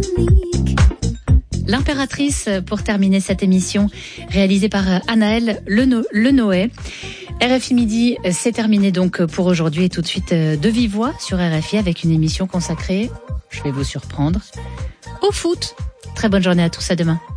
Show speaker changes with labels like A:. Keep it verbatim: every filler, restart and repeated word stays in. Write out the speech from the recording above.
A: L'impératrice, pour terminer cette émission, réalisée par Anaëlle Lenoé. R F I Midi, c'est terminé donc pour aujourd'hui et tout de suite de vive voix sur R F I avec une émission consacrée, je vais vous surprendre, au foot. Très bonne journée à tous, à demain.